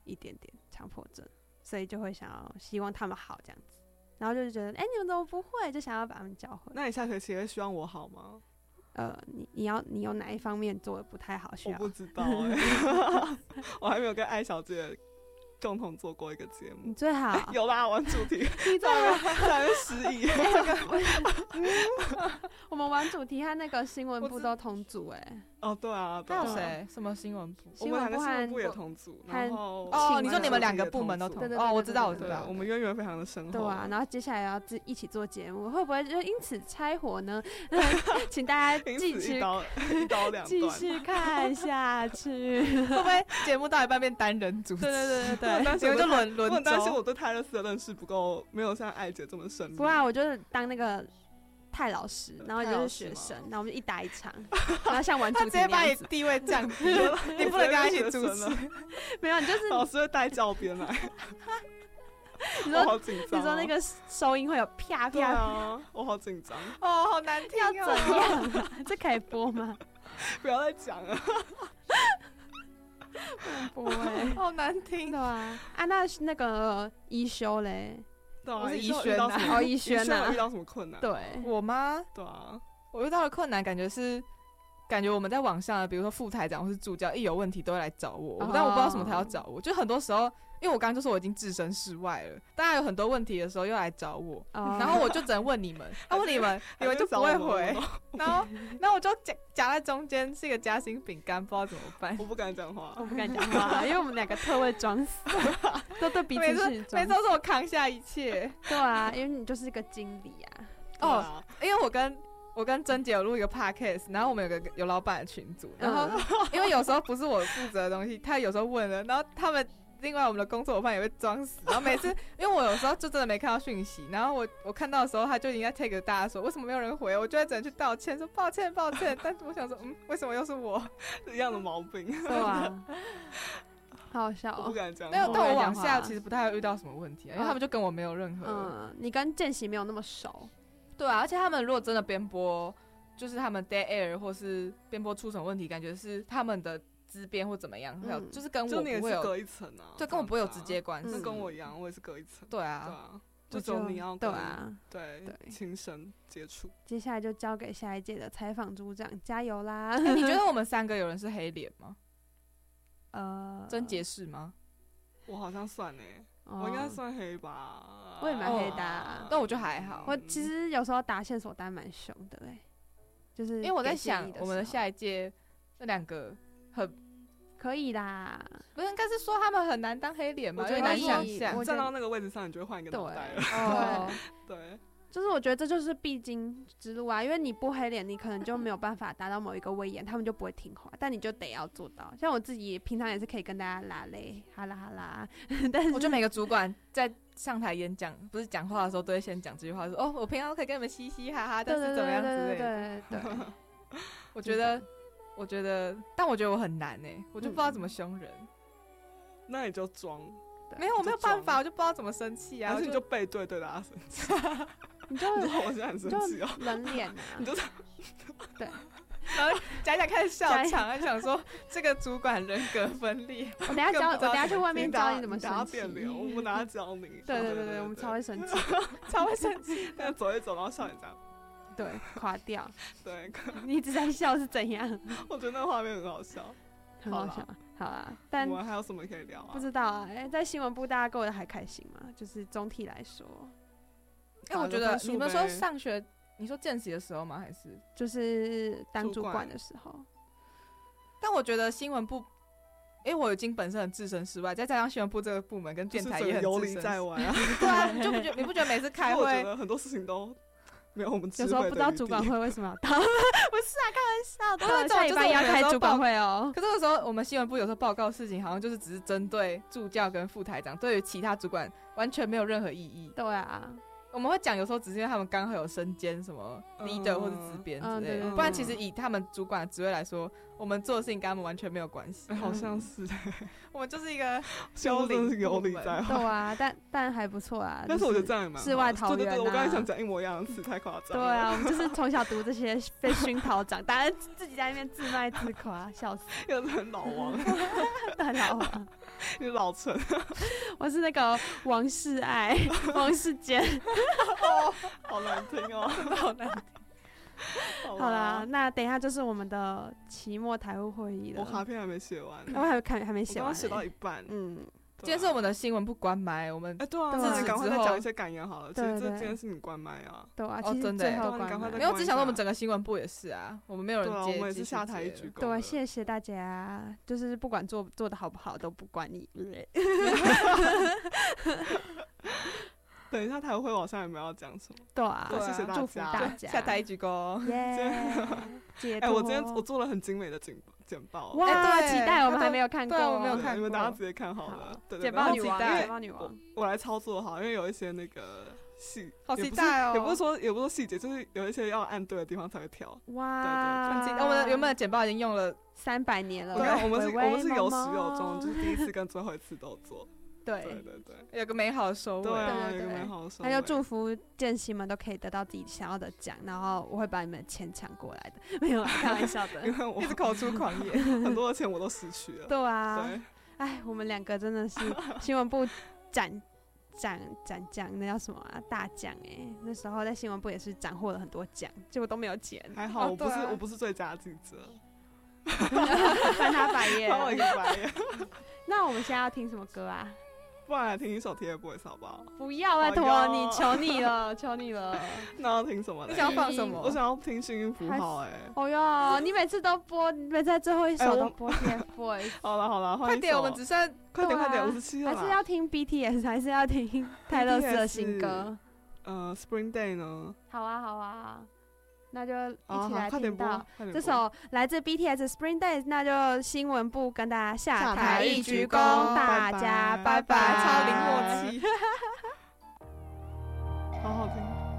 一点点强迫症，所以就会希望他们好这样子，然后就觉得你们怎么不会，就想要把他们教会。 那你下学期会希望我好吗？ 你有哪一方面做的不太好需要？ 我不知道我还没有跟艾小姐共同做过一个节目。 你最好有啦，玩主题， 你最好在失忆。 我们玩主题和那个新闻部都同组哦，对啊， 还有谁？什么新闻部？ 我们两个新闻部也同组，然后你说你们两个部门都同组？哦，我知道， 我们渊源非常的深厚。 对啊，然后接下来要一起做节目，会不会就因此拆伙呢？请大家继续一刀两断， 继续看下去。 会不会节目到一半变单人主持？ 对， 但是我就轮我很担心我对泰勒斯的认识不够，没有像艾姐这么深入。 不然我就是当那个泰老师，然后就是学生，然后我们就一打一场，然后像玩主题那样子， 他直接把你地位降低，你不能跟他一起主持。 没有，你就是老师会带教鞭来。 你说我好紧张你说那个收音会有啪啪， 对啊，我好紧张。 哦，好难听哦， 要怎样？这可以播吗？ 不要再讲了。 不会， 好难听。 对啊，那个一修嘞。 对啊， 我是怡轩啊，怡轩啊， 遇到什么困难？ 对， 我吗？ 对啊， 我遇到的困难感觉我们在网上，比如说副台长或是助教，一有问题都会来找我，但我不知道什么他要找我，就很多时候，因为我刚刚就说我已经置身事外了，大家有很多问题的时候又来找我，然后我就只能问你们，问你们就不会回，然后我就夹在中间，是一个夹心饼干，不知道怎么办。 我不敢讲话， 因为我们两个特会装死，都对彼此是每次都是我扛下一切。 对啊，因为你就是个经理啊。因为我跟珍姐有录一个 podcast， 然后我们有老板的群组，然后因为有时候不是我负责的东西，他有时候问了，然后他们另外我们的工作伙伴也会装死，然后每次因为我有时候就真的没看到讯息，然后我看到的时候他就已经在 take 大家说为什么没有人回，我就会只能去道歉说抱歉，但是我想说为什么又是我一样的毛病。 对啊，好好笑我不敢讲。 但我往下其实不太会遇到什么问题，因为他们就跟我没有任何你跟见习没有那么熟。 对啊，而且他们如果真的编播，就是他们 dead air 或是编播出什么问题，感觉是他们的资编或怎么样，还有就是跟我不会有， 就你也是隔一层啊， 对，跟我不会有直接关系。 那跟我一样，我也是隔一层。 对啊， 就只有你要对啊， 对亲身接触。 接下来就交给下一届的采访组长，加油啦！ 你觉得我们3个有人是黑脸吗？真杰是吗？ 我好像算我应该算黑吧。 我也蛮黑的， 但我就还好。 我其实有时候打线索单蛮凶的就是因为我在想我们的下一届这2个很可以啦， 不是应该是说他们很难当黑脸吗？ 我觉得难想象站到那个位置上，你就会换一个脑袋了。对。 就是我觉得这就是必经之路啊，因为你不黑脸，你可能就没有办法达到某一个威严，他们就不会听话，但你就得要做到。像我自己平常也是可以跟大家拉嘞，哈啦哈啦，但是我觉得每个主管在上台演讲，不是讲话的时候都会先讲这句话，说我平常都可以跟你们嘻嘻哈哈，但是怎么样之类的。 对， 我觉得，但我觉得我很难我就不知道怎么凶人。 那你就装。 没有，我没有办法，我就不知道怎么生气啊。 还是你就背对大家生气。 你就我现在很生气冷脸啊。 你就对， 然后讲开始笑场，还想说这个主管人格分裂。 我等下去外面教你怎么生气。 我们等下教你。 对，我们超会生气， 超会生气。 那走一走，然后笑你这样。 对，垮掉。 对， 你一直在笑是怎样？ 我觉得那个画面很好笑。 很好笑，好啊，但我们还有什么可以聊啊？ 不知道啊，在新闻部大家过得还开心吗？就是总体来说， 我觉得你们说上学，你说见习的时候吗？还是就是当主管的时候？ 但我觉得新闻部，我已经本身很置身事外，再加上新闻部这个部门跟电台也很游离在外啊。 对啊，你不觉得每次开会， 我觉得很多事情都。没有，我们有时候不知道主管会为什么要到，不是啊，开玩笑的。下礼拜要开主管会哦。 可是有时候我们新闻部有时候报告事情，好像就是只是针对助教跟副台长，对于其他主管完全没有任何意义。 对啊， 我们会讲，有时候只是因为他们刚好有身兼什么 leader 或者资编之类的，不然其实以他们主管的职位来说，我们做的事情跟他们完全没有关系。 好像是我们就是一个幽灵在。 对啊，但还不错啊。 但是我觉得这样也蛮好。 世外桃源啊。 对，我刚才想讲一模一样的词，太夸张了。 对啊，我们就是从小读这些被熏陶长大，自己在那边自卖自夸，笑死。 又是很老王。 很老王。 你老陈， 我是那个王世爱、王世坚。 好难听哦， 好难听。 好啦，那等一下就是我们的期末台务会议了。 我卡片还没写完， 我还没写完、 我刚刚写到一半。 今天是我们的新闻部关麦，我们对啊， 自你赶快再此之后讲一些感言好了。其实这对件事你关麦啊， 对啊， 哦其实真的耶最后对啊你赶快再关麦没有，只想说我们整个新闻部也是啊，我们没有人对啊， 接， 我们也是下台一鞠躬的。 对，谢谢大家，就是不管做的好不好都不管你。 等一下台会网上有没有要讲什么？ 对啊， 对谢谢大家祝福大家， 下台一鞠躬。 耶！解脱。 我今天我做了很精美的简报， 哇， 对期待，我们还没有看过， 对我没有看你们过等下直接看好了。对， 简报女王， 好期待简报女王。 我来操作好，因为有一些那个好期待哦！ 也不是说细节，就是有一些要按对的地方才会调。 哇， 很期待。我们的原本的简报已经用了 300年了。 对，我们是有始有终终，就是第一次跟最后一次都做。对对， 有个美好的收尾。 对啊， 对有个美好的收尾。 那就祝福见习们都可以得到自己想要的奖，然后我会把你们的钱抢过来的，没有啦，开玩笑的。 因为我一直口出狂言， 很多的钱我都失去了。 对啊， 对， 哎，我们两个真的是新闻部斩奖，那叫什么啊？大奖哎！那时候在新闻部也是斩获了很多奖，结果都没有钱， 还好哦对啊我不是最佳记者， 翻他白眼。 翻我一个白眼。 那我们现在要听什么歌啊？ 不然来听一首 TFBOYS 好不好？ 不要，拜托哎呦你，求你了，求你了。 那要听什么嘞？ 你想要放什么？ 我想要听幸运符号哦哟，你每次都播，每次在最后一首都播 TFBOYS， 好了，换一首。 快点，我们只剩快点对啊 57了啦。 还是要听 BTS，还是要听泰勒斯的新歌？ Spring Day 呢？ 好啊，那就一好起来快点播听到快点播这首来自 BTS Spring Days， 那就新闻部跟大家下台一鞠躬，大家拜拜， 超零默契。 好好听。